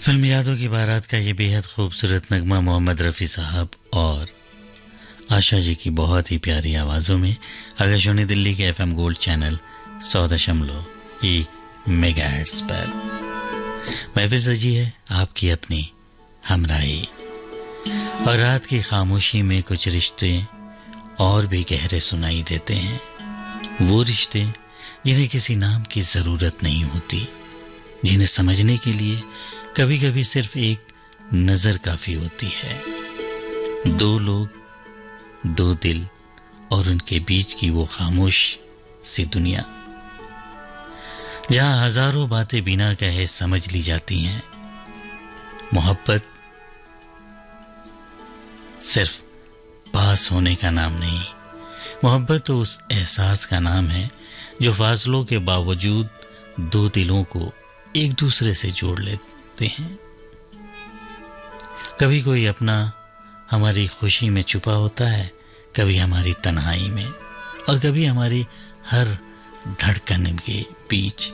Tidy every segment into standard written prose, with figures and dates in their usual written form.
Film यादों की बारात का ये बेहद खूबसूरत नगमा मोहम्मद रफ़ी साहब और आशा जी की बहुत ही प्यारी आवाज़ों में आकाशवाणी दिल्ली के FM गोल्ड चैनल 100.1 मेगाहर्ट्ज़ पर महफिल सजी है आपकी अपनी हमराही। और रात की खामोशी में कुछ रिश्ते और भी गहरे सुनाई देते हैं, वो रिश्ते जिन्हें किसी नाम की ज़रूरत नहीं होती, जिन्हें समझने के लिए कभी कभी सिर्फ एक नज़र काफ़ी होती है। दो लोग, दो दिल और उनके बीच की वो खामोश सी दुनिया जहां हजारों बातें बिना कहे समझ ली जाती हैं। मोहब्बत सिर्फ पास होने का नाम नहीं, मोहब्बत तो उस एहसास का नाम है जो फासलों के बावजूद दो दिलों को एक दूसरे से जोड़ लेते हैं। कभी कोई अपना हमारी खुशी में छुपा होता है, कभी हमारी तन्हाई में, और कभी हमारी हर धड़कन के बीच।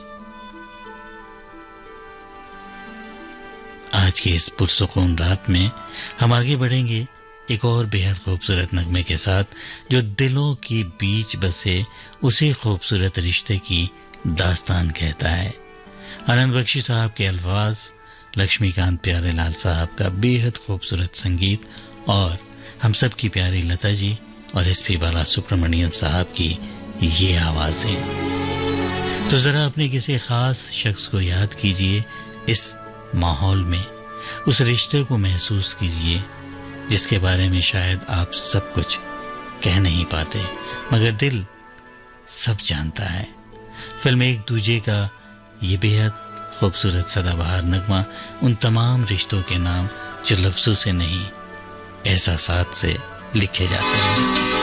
आज की इस पुरसुकून रात में हम आगे बढ़ेंगे एक और बेहद खूबसूरत नगमे के साथ, जो दिलों के बीच बसे उसी खूबसूरत रिश्ते की दास्तान कहता है। आनंद बख्शी साहब के अल्फाज, लक्ष्मीकांत प्यारेलाल साहब का बेहद खूबसूरत संगीत और हम सब की प्यारी लता जी और SP बालासुब्रमण्यम साहब की ये आवाजें। तो जरा अपने किसी खास शख्स को याद कीजिए, इस माहौल में उस रिश्ते को महसूस कीजिए जिसके बारे में शायद आप सब कुछ कह नहीं पाते मगर दिल सब जानता है। फिल्म एक दूजे का ये बेहद खूबसूरत सदाबहार नगमा उन तमाम रिश्तों के नाम जो लफ्जों से नहीं एहसासात से लिखे जाते हैं।